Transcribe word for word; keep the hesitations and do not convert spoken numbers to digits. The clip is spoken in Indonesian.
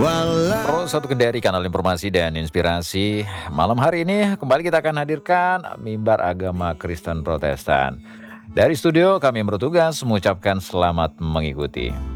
Pro satu Kendari, kanal informasi dan inspirasi. Malam hari ini kembali kita akan hadirkan mimbar agama Kristen Protestan. Dari studio kami bertugas mengucapkan selamat mengikuti.